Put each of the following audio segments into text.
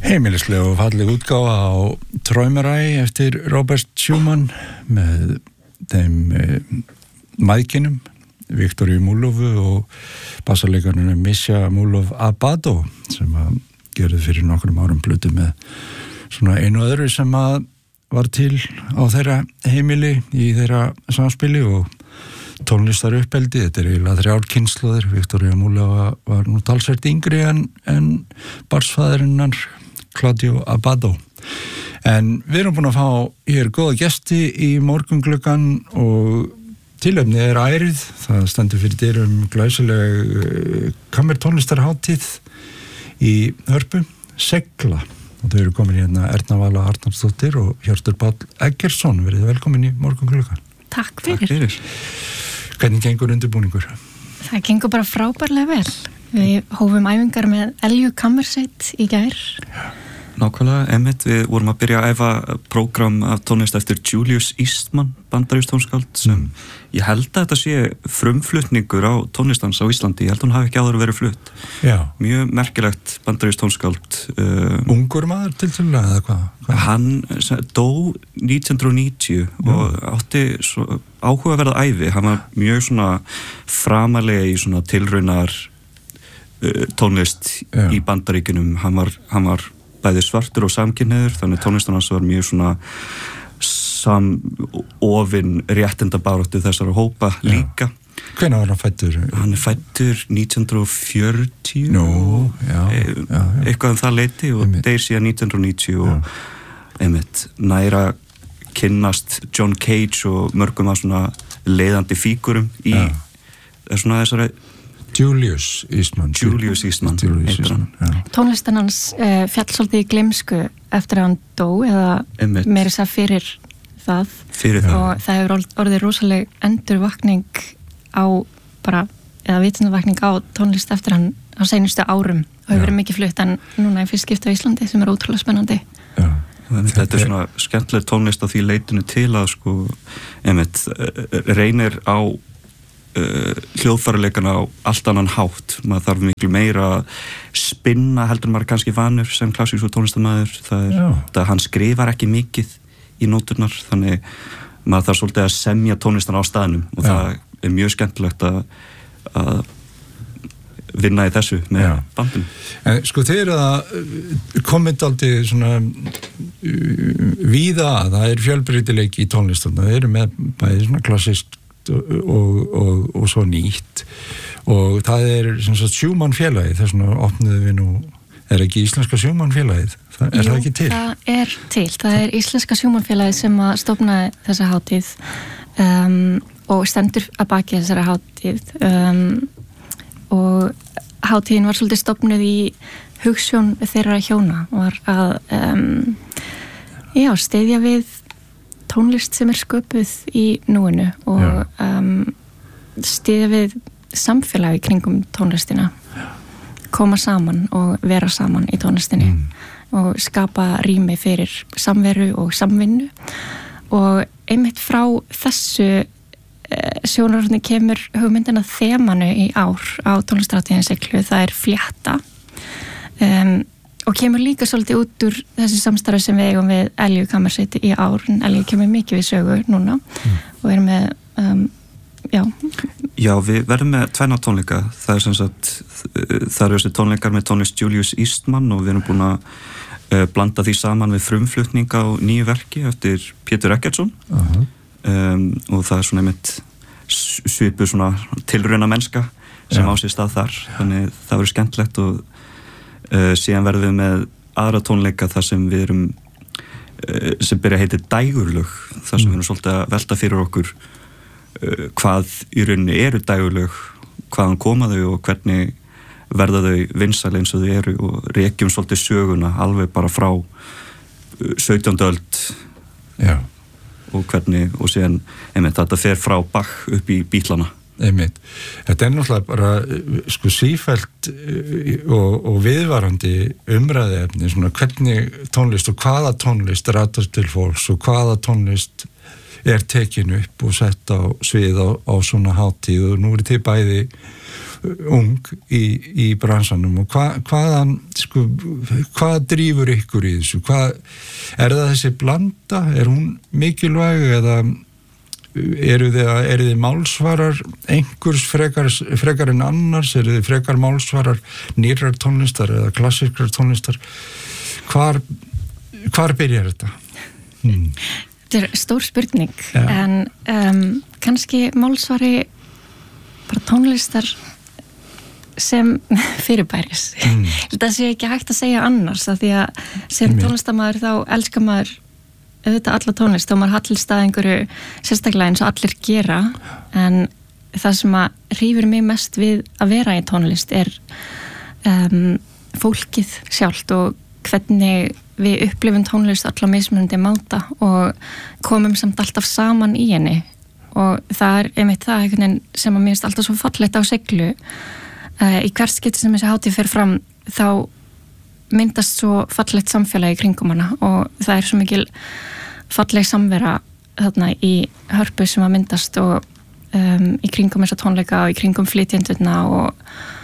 Heimilislega og falleg útgáfa á Träumerei eftir Robert Schumann með þeim mæðginum Viktoríu Múlofu og bassalekarnum Misja Múlof Abado sem að gerði fyrir nokkrum árum plötu með svona einu öðru sem að var til á þeirra heimili í þeirra samspili og tónlistar uppeldi. Þetta eiginlega 3 kynslóðir. Viktoríu Múlof var nú talsvert yngri en barnsfaðirinnar Claudio Abbado. En við erum búin að fá hér góða gesti í morgungluggan og tilefni ærið. Það stendur fyrir dyrum glæsileg kammertónlistarhátíð í Hörpu, Segla. Og þau eru komin hérna Erna Vala Arnarsdóttir og Hjörtur Páll Eggertsson. Verið velkomin í morgungluggan. Takk fyrir. Hvernig gengur undirbúningur? Það gengur bara frábærlega vel. Við hófum æfingar með Elju Kammersveit í gær. Já. Nákvæmlega, Emmett, við vorum að byrja að æfa prógram af tónlist eftir Julius Eastman, bandarískt tónskáld, sem ég held að þetta sé frumflutningur á tónlistans á Íslandi. Ég held að hún hafi ekki áður verið flutt. Já. Mjög merkilegt bandarískt tónskáld. Ungur maður tiltölulega eða hvað? Hann dó 1990 og átti áhugaverða ævi. Hann var mjög svona framalega í svona tilraunar tónlist í Bandaríkjunum. Hann var bæði svartur og samkynhneigður, þannig tónlistan hans var mjög svona samofin réttindabaráttu þessara hópa líka. Hvenær var hann fæddur? Hann fæddur 1940 eitthvað það leiti og deyr síðan 1990 og einmitt næra kynnast John Cage og mörgum af svona leiðandi fígurum í svona þessari Julius Eastman. Tónlistan hans fjall svolítið í gleymsku eftir að hann dó eða meira sér fyrir það. Og það hefur orðið rosaleg endurvakning á bara, eða vitundavakning á tónlist eftir hann á seinustu árum og hefur verið mikið flutt en núna í fyrst skipti á Íslandi sem er ótrúlega spennandi. Já. Þetta er svona skemmtileg tónlist á því leitinu til að reynir á hljóðfæraleikana á allt annan hátt. Maður þarf miklu meira að spinna heldur maður kannski vanur sem klassískur tónlistarmaður. Það hann skrifar ekki mikið í nóturnar, þannig maður þarf svolítið að semja tónlistan á staðnum og það er mjög skemmtilegt að vinna í þessu með bandinu. Sko þeir að komið aldrei svona víða að það er fjölbreytileiki í tónlistarna. Þeir eru með bæði svona klassískt og svo nýtt og það er sem sagt Schumann félagið, þess vegna opnuðu við nú, er ekki íslenska Schumann félagið? Það ekki til? Það er til, það er íslenska Schumann félagið sem að stofnaði þessa hátíð og stendur að baki þessara hátíð og hátíðin var svolítið stofnuð í hugsjón þeirra hjóna, var að styðja við tónlist sem er sköpuð í núinu og styðja við samfélagi kringum tónlistina, koma saman og vera saman í tónlistinni og skapa rými fyrir samveru og samvinnu og einmitt frá þessu sjónarhorni kemur hugmyndin að þemanu í ár á tónlistarhátíðinni Seglu, það er flétta og kemur líka svolítið út úr þessi samstarfi sem við eigum við Elju Kammersveit í ár, en Elju kemur mikið við sögu núna og erum með Já, við verðum með 2 tónleika. Það er sem sagt það eru þessi tónleikar með tónlist Julius Eastman og við erum búin að blanda því saman við frumflutning á nýju verki eftir Pétur Eggertsson og það er svona einmitt svipuð svona tilrauna mennska sem á sér stað þar, þannig það verður skemmtilegt og síðan verðum við með aðra tónleika þar sem við erum sem byrja að heita dægurlög, þar sem við erum svolítið að velta fyrir okkur hvað í rauninni eru dægurlög, hvaðan koma þau og hvernig verða þau vinsæl eins og þau eru og rekjum svolítið söguna alveg bara frá 17. öld og hvernig og síðan þetta fer frá Bach upp í Bítlana. Þetta er náttúrulega bara sko sífellt og viðvarandi umræðuefni, svona hvernig tónlist og hvaða tónlist ratast til fólks og hvaða tónlist er tekin upp og sett á svið á svona hátíð og nú er til bæði ung í bransanum og hvaðan sko, hvað drífur ykkur í þessu? Er það þessi blanda? Er hún mikilvæg eða eru þið málsvarar einhvers frekar en annars? Eru þið frekar málsvarar nýrrar tónlistar eða klassískrar tónlistar? Hvar byrjar þetta? Þetta er stór spurning, en kannski málsvari bara tónlistar sem fyrirbæris. Þetta sé ekki hægt að segja annars, af því að sem tónlistarmaður þá elskar maður auðvitað alla tónlist og maður hallist að einhverju sérstaklega eins og allir gera, en það sem að hrífur mig mest við að vera í tónlist er fólkið sjálft og hvernig við upplifum tónlist alla mismunandi máta og komum samt alltaf saman í henni, og það er einmitt það einhvern veginn sem að mér finnst alltaf svo fallegt á seglu. Í hvert skipti sem þessi hátíð fer fram þá myndast svo fallegt samfélagi í kringum hana, og það er svo mikil falleg samvera þarna í Hörpu sem að myndast og í kringum þessa tónleika og í kringum flytjendurna og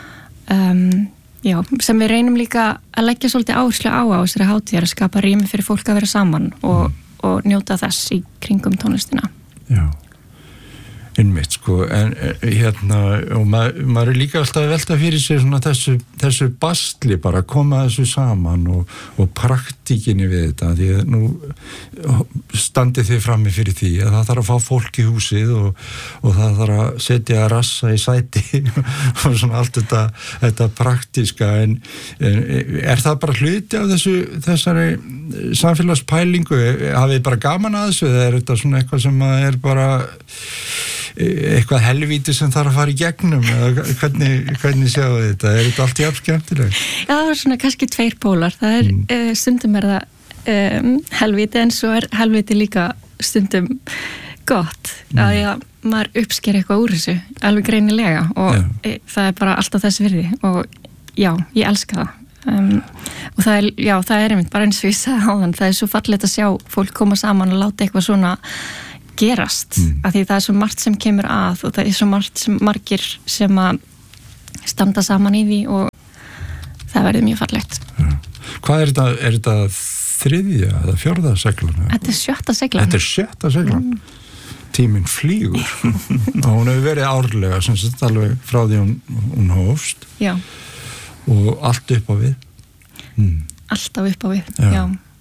já, sem við reynum líka að leggja svolítið áherslu á þessari hátíð, að skapa rými fyrir fólk að vera saman og njóta þess í kringum tónlistina. Já, einmitt sko, en og maður er líka alltaf að velta fyrir sér svona þessu bastli, bara að koma þessu saman og praktíkinni við þetta, því að nú standið þið frammi fyrir því að það þarf að fá fólk í húsið og það þarf að setja rassa í sæti og svona allt þetta praktíska, en er það bara hluti af þessari samfélagspælingu? Hafið bara gaman að þessu, eða er þetta svona eitthvað sem er bara eitthvað helvíti sem þarf að fara í gegnum, eða hvernig sjáu þetta? Er þetta allt jafn skemmtileg? Já, það er svona kannski tveir pólar. Það er stundum er það helvíti, en svo er helvíti líka stundum gott, að já, maður uppsker eitthvað úr þessu, alveg greinilega, og það er bara alltaf þess virði, og já, ég elska það. Og það er einmitt bara eins og ég sagði áðan, það er svo fallegt að sjá fólk koma saman og láta eitthvað svona gerast, af því það er svo margt sem kemur að, og það er svo margir sem að standa saman í því, og það verður mjög fallegt. Hvað er þetta þriðja eða fjórða seglan? Þetta er sjötta seglan. Þetta er sjötta seglan? Tíminn flýgur og hún hefur verið árlega, sem sagt alveg frá því hún hófst. Já. Og allt upp á við. Alltaf upp á við, já.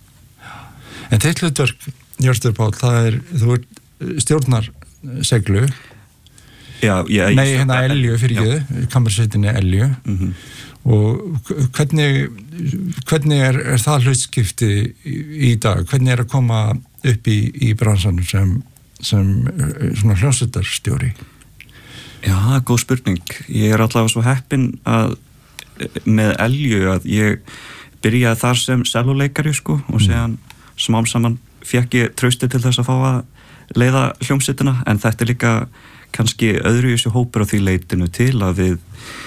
En þitt hlutverk, Hjörtur Páll, þú ert stjórnar seglu. Já, nei, hérna Elju, fyrirgeðu, kammersveitinni Elju. Og hvernig er það hlutskipti í dag? Hvernig er að koma upp í bransanum sem svona hljómsveitarstjóri? Já, góð spurning. Ég er allavega svo heppinn að með Elju að ég byrjaði þar sem selluleikari sko, og séðan smám saman fékk ég trausti til þess að fá að leiða hljómsveitina, en þetta er líka kannski öðruvísi hópur á því leitinu til að við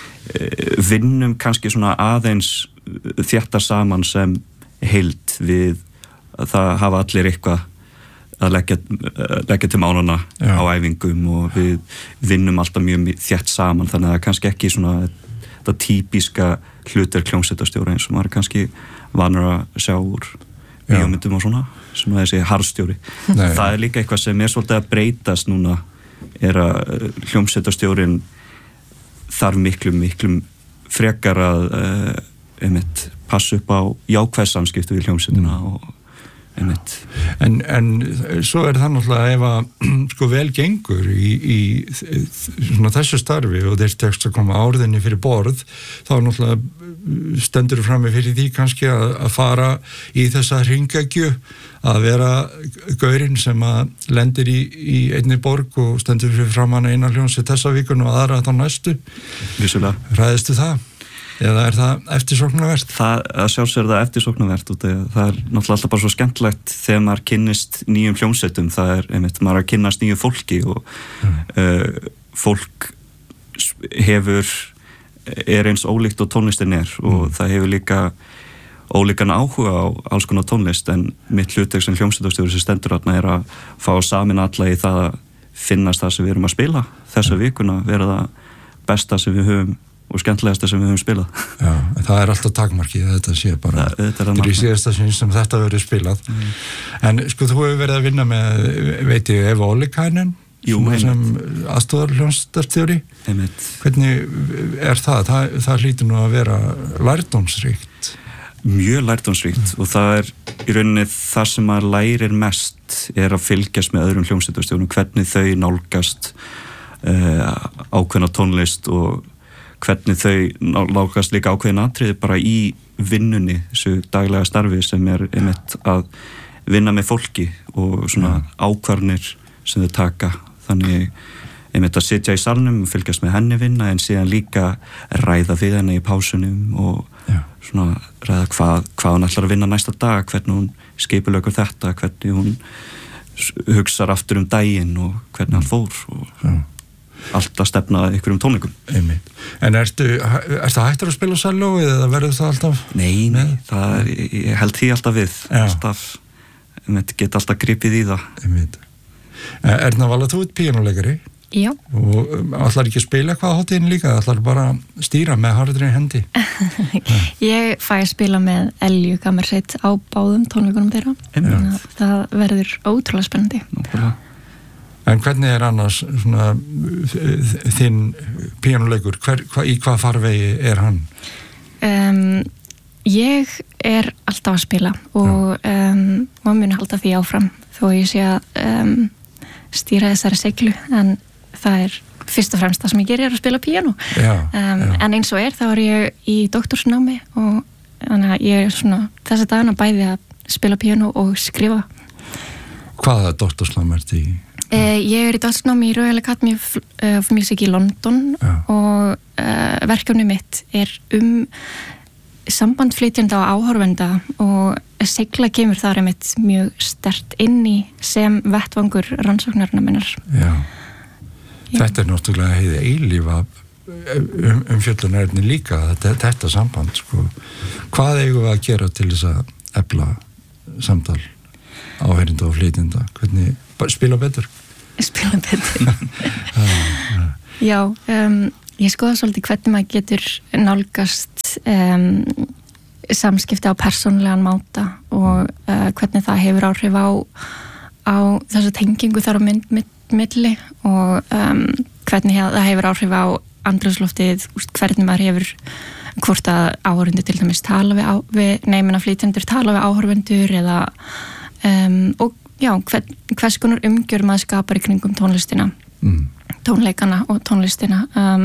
vinnum kannski svona aðeins þéttar saman sem heild, við það hafa allir eitthvað að leggja til málana á æfingum, og við vinnum alltaf mjög þétt saman, þannig að kannski ekki svona þetta típiska hlutverk hljómsveitarstjóra eins og maður kannski vanur að sjá úr bíómyndum og svona þessi harðstjóri. Það er líka eitthvað sem er svolítið að breytast núna, er að hljómsveitarstjórin þarf miklu frekar að passa upp á jákvæð samskipti við hljómsveitina og En svo er það náttúrulega ef að sko vel gengur í svona þessu starfi og þeir tekst að koma áriðinni fyrir borð, þá náttúrulega stendur frammi fyrir því kannski að fara í þessa hringekju, að vera gaurinn sem að lendir í einni borg og stendur fyrir framan eina hljómsveit þessa vikun og aðra þá næstu. Vissulega. Ræðistu það? Eða er það eftirsóknarvert? Það sjálfsögur það eftirsóknarvert, og það er náttúrulega alltaf bara svo skemmtilegt þegar maður kynnist nýjum hljómsveitum, það er maður að kynnast nýju fólki og fólk er eins ólíkt og tónlistin er, og það hefur líka ólíkan áhuga á alls konar tónlist, en mitt hlutverk sem hljómsveitarstjóri sem stendur þarna er að fá saman alla í það að finnast það sem við erum að spila þessa vikuna, vera það besta sem við höfum og skemmtilegasta sem við höfum spilað. Já, það alltaf takmarkið, þetta sé bara þetta er í síðasta sinn sem þetta verið spilað. En sko, þú hefur verið að vinna með, veit ég, Eva Ollikainen sem aðstoðarhljómsveitarstjóri. Hvernig það? Það hlýtur nú að vera lærdómsríkt. Mjög lærdómsríkt og það í rauninni það sem maður lærir mest að fylgjast með öðrum hljómsveitarstjórum, hvernig þau nálgast ákveðna tónlist og hvernig þau nálgast líka ákveðin atriði bara í vinnunni, þessu daglega starfi sem einmitt að vinna með fólki og svona ákvarðanir sem þau taka. Þannig einmitt að sitja í salnum og fylgjast með henni vinna en síðan líka ræða við henni í pásunum og svona ræða hvað hún ætlar að vinna næsta dag, hvernig hún skipulegur þetta, hvernig hún hugsar aftur daginn og hvernig hann fór og allt að stefna einhverjum tónleikum. Einmitt. En ertu hættur að spila sælóið eða verður það alltaf? Nei, ég held því alltaf við. Alltaf, get alltaf gripið í það. Einmitt. Erna Vala, þú ert píanóleikari? Já. Og ætlar ekki að spila eitthvað á hátíðinni líka? Ætlar bara að stýra með harðri hendi? Ég fæ að spila með Elju Kammersveit á báðum tónleikunum þeirra. Það verður ótrúlega spennandi. En hvernig annars svona, þinn píanóleikur? Í hvað farvegi hann? Ég alltaf að spila og muni halda því áfram þó ég sé að stýra þessari seglu, en það fyrst og fremst það sem ég gerir að spila píanó. En eins og þá ég í doktorsnámi og þannig að ég svona þessa dagana bæði að spila píanó og skrifa. Hvaða doktorsnámi ertu í? Ég í doktorsnámi í Royal Academy of Music í London og verkefni mitt samband flytjenda og áhorfenda og segla kemur þar einmitt mjög sterkt inn í sem vettvangur rannsóknarna minnar. Já. Þetta náttúrulega heiði eilífa umfjöllunarefni líka, þetta samband, sko. Hvað eigum við að gera til þess að efla samtal áheyrenda og flytjenda? Hvernig spila betur? Spila betur. Já, ég skoða svolítið hvernig maður getur nálgast samskipti á persónulegan máta og hvernig það hefur áhrif á þessu tengingu þar á milli og hvernig það hefur áhrif á andrúmsloftið, hvernig maður hefur hvort að áhorfendur til dæmis tala við flytjendur tala við áhorfendur eða og já, hvers konar umgjörð maður skapar í kringum tónlistina, tónleikana og tónlistina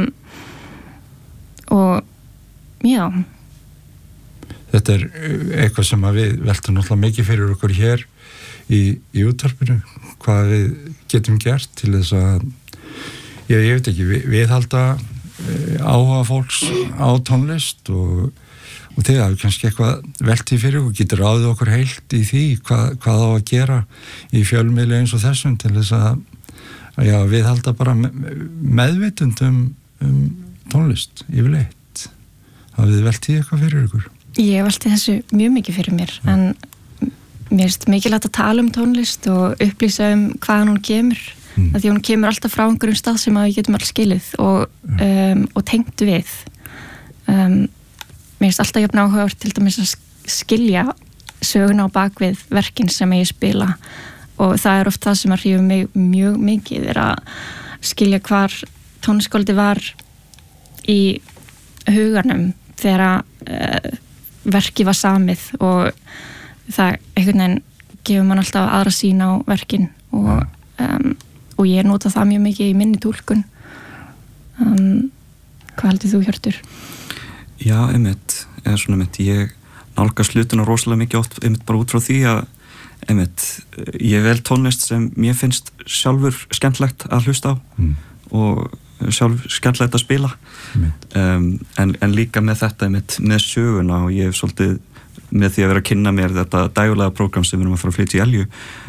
og já. Þetta eitthvað sem að við veltum náttúrulega mikið fyrir okkur hér í útvarpinu, hvað við getum gert til þess að ég veit ekki, viðhalda áhuga fólks á tónlist og þið hafi kannski eitthvað velt í fyrir og getur ráðið okkur heilt í því hvað á að gera í fjölmiðli eins og þessum til þess að viðhalda bara meðvitund tónlist yfirleitt. Hafið þið velt í eitthvað fyrir ykkur? Ég velti þessu mjög mikið fyrir mér, en mér finnst mikilvægt að tala tónlist og upplýsa hvaðan hún kemur, af því hún kemur alltaf frá einhverjum stað sem við getum alls skilið og tengt við. Mér finnst alltaf jafn áhugavert til dæmis að skilja söguna á bakvið verkin sem ég spila og það oft það sem að hrífa mig mjög mikið að skilja hvar tónskóldi var í huganum þegar verki var samið og það einhvern veginn gefur mann alltaf aðra sýn á verkin og ég nota það mjög mikið í minni túlkun. Hvað heldur þú, Hjörtur? Já, ég nálgast hlutina rosalega mikið oft bara út frá því að ég vel tónlist sem mér finnst sjálfur skemmtlegt að hlusta á og sjálf skemmtilegt að spila en líka með þetta með söguna og ég hef svolítið með því að vera að kynna mér þetta dægulega prógram sem við erum að fara að flytja í Elju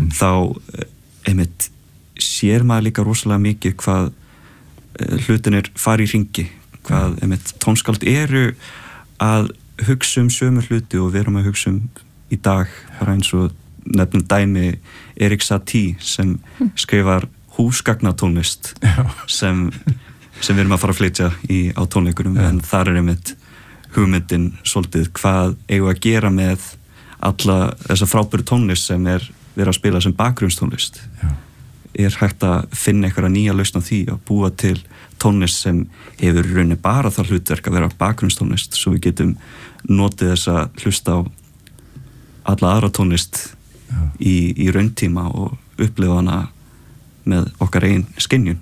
þá sér maður líka rosalega mikið hvað hlutinir fari í hringi, hvað tónskáld eru að hugsa sömu hluti og við erum að hugsa í dag bara eins og nefnum dæmi Erik Satie sem skrifar húsgagnatónlist sem sem við erum að fara að flytja á tónleikunum, en þar einmitt hugmyndin svolítið hvað eigum að gera með alla þessa frábæru tónlist sem verið að spila sem bakgrunnstónlist. Hægt að finna einhverja nýja lausn á því að búa til tónlist sem hefur í rauninni bara það hlutverk að vera bakgrunnstónlist, svo við getum notið þess að hlusta á alla aðra tónlist í rauntíma og upplifa hana með okkar eigin skynjun.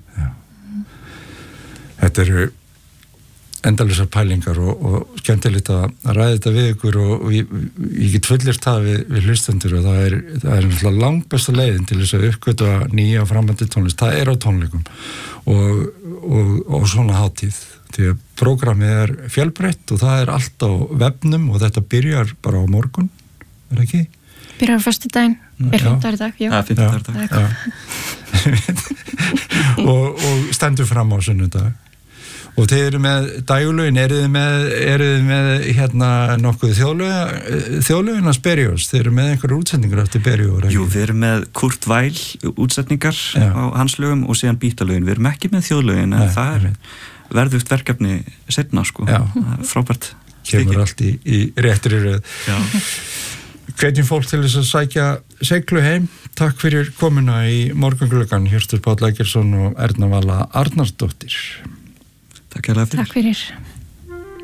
Þetta eru endalausar pælingar og skemmtilegt að ræða þetta við ykkur og ég get fullirt það við hlustendur og það er náttúrulega langbesta leiðin til þess að uppgöta nýja framandi tónlist. Það á tónleikum og svona hátíð. Því að prógramið fjölbreytt og það allt á vefnum og þetta byrjar bara á morgun, ekki? Byrjar á föstudaginn, 15. dag, já. 15. dag. og stendur fram á sunnudag. Og þeir eru með dægulögin, eru þið með hérna nokkuð þjóðlögin að Berjós? Þeir eru með einhverju útsendingar eftir Berjóður? Jú, við erum með Kurt Weill útsendingar á hans lögum og síðan Bítalögin. Við erum ekki með þjóðlögin, en það verðugt verkefni seinna, sko. Frábært. Kemur allt í réttri röð. Hvetjum fólk til þess að sækja seglu heim. Takk fyrir komuna í Morgungluggann, Hjörtur Páll Eggertsson og Erna Vala Arnarsdóttir. Takk fyrir. Takk fyrir.